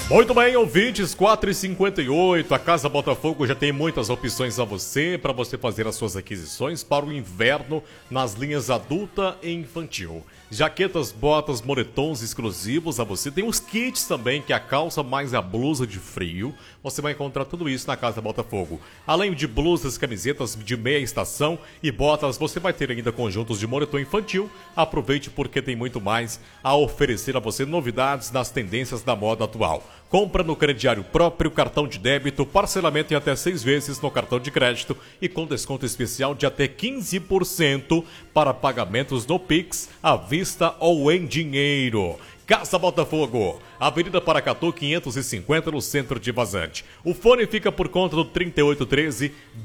Muito bem, ouvintes, 4h58, a Casa Botafogo já tem muitas opções a você, para você fazer as suas aquisições para o inverno nas linhas adulta e infantil. Jaquetas, botas, moletons exclusivos a você, tem os kits também, que é a calça mais a blusa de frio, você vai encontrar tudo isso na Casa Botafogo. Além de blusas, camisetas de meia estação e botas, você vai ter ainda conjuntos de moletom infantil. Aproveite porque tem muito mais a oferecer a você, novidades nas tendências da moda atual. Compra no crediário próprio, cartão de débito, parcelamento em até 6 vezes no cartão de crédito e com desconto especial de até 15% para pagamentos no Pix, à vista ou em dinheiro. Casa Botafogo, Avenida Paracatu 550, no centro de Vazante. O fone fica por conta do 3813